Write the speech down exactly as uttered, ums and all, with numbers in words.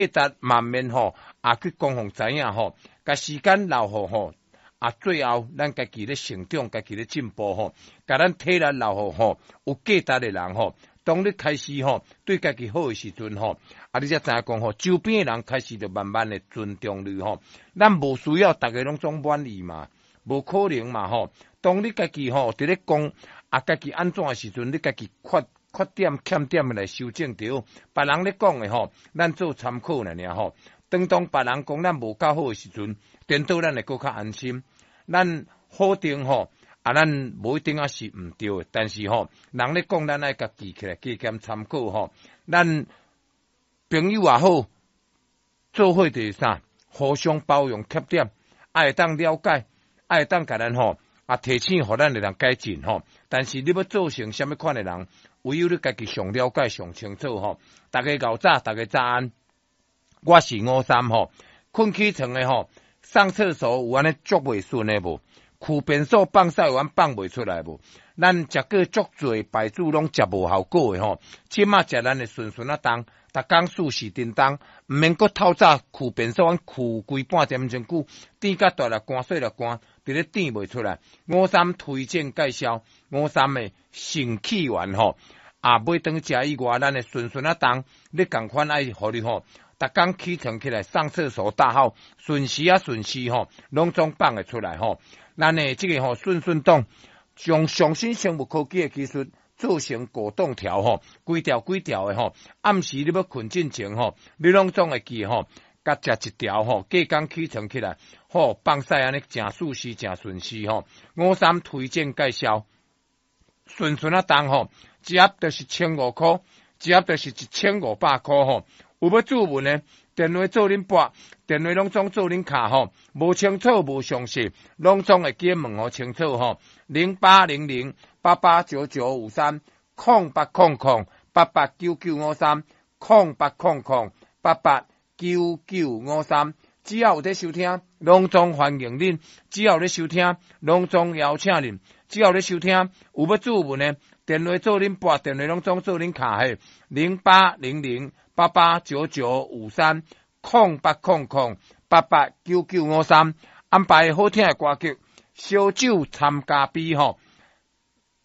一旦慢慢吼啊去讲互知影吼，甲时间留互吼啊，最后咱家己咧成长，家己咧进步吼，甲咱体力留互吼有价值诶人吼。当你开始吼对家己好诶时阵吼，啊，你才知影讲吼，周边诶人开始就慢慢诶尊重你吼。咱无需要逐个拢总满意嘛，无可能嘛吼。当你家己吼伫咧讲啊，家己安怎诶时阵，你家己缺缺点欠点来修正着。别人咧讲诶吼，咱做参考了尔吼。当当别人讲咱无够好诶时阵，颠倒咱会搁较安心。咱好定吼。啊，咱无一定啊是毋对诶，但是吼，人咧讲，咱爱家记起来，加减参考吼。咱朋友也好，做伙就是啥，互相包容缺点，爱当了解，爱当甲咱吼啊提醒，互咱诶人改进吼。但是你要做成什么款诶人，唯有你家己上了解、上清楚吼。大家搞早，大家早安。我是五三吼，困起床诶吼，上厕所有安尼足袂顺诶无？驱便所放屎有安放袂出来无？咱食过足侪牌子拢食无效果诶吼，即马食咱诶顺顺啊当，逐工四时叮当，毋免搁透早驱便所安驱规半点钟久，甜甲大了干细了干，伫咧甜袂出来。五三推荐介绍，五三诶肾气丸吼，啊买当食以外，咱诶顺顺啊当，你共款爱互你吼。逐工起床起来上厕所大号，顺时啊顺时吼，拢总放会出来吼。咱诶即个吼顺顺动，将上新生物科技诶技术做成果冻条吼，规条规条诶吼。暗时你要困进前吼，你拢总会记吼，甲食一条吼，隔工起床起来，吼放屎安尼诚舒适诚顺时吼。五三推荐介绍，顺顺啊当吼，一盒就是千五箍，一盒就是一千五百箍吼。有要注文呢，电话做恁拨，电话拢总做恁卡吼，无清楚无详细，拢总会记问互清楚吼。零八零零八八九九五三空八空空八八九九五三空八空空八八九九五三，只要有在收听，拢总欢迎恁；只要有在收听，拢总邀请恁；只要有在收听，有要注文呢，电话做恁拨，电话拢总做恁卡嘿。零八零零八八九九五三空八空空八八九九五三，安排好听的歌曲，烧酒参加比吼，